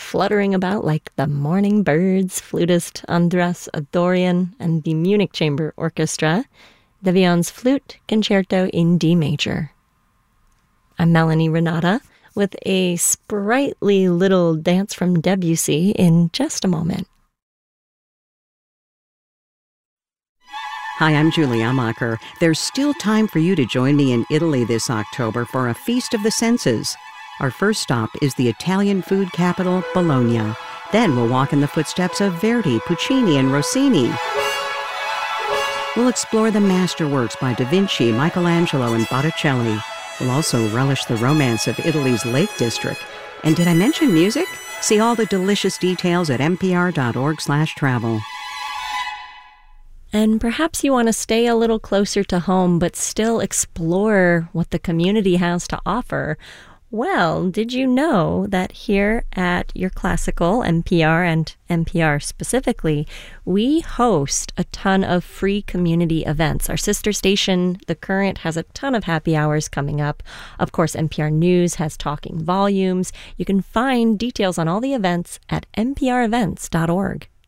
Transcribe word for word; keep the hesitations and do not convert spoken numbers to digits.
fluttering about like the morning birds, flutist Andras Adorian and the Munich Chamber Orchestra, De Vion's Flute Concerto in D major. I'm Melanie Renata with a sprightly little dance from Debussy in just a moment. Hi, I'm Julie Amacher. There's still time for you to join me in Italy this October for a Feast of the Senses. Our first stop is the Italian food capital, Bologna. Then we'll walk in the footsteps of Verdi, Puccini, and Rossini. We'll explore the masterworks by Da Vinci, Michelangelo, and Botticelli. We'll also relish the romance of Italy's Lake District. And did I mention music? See all the delicious details at npr.org slash travel. And perhaps you want to stay a little closer to home, but still explore what the community has to offer. Well, did you know that here at Your Classical, N P R, and N P R specifically, we host a ton of free community events. Our sister station, The Current, has a ton of happy hours coming up. Of course, N P R News has Talking Volumes. You can find details on all the events at n p r events dot org.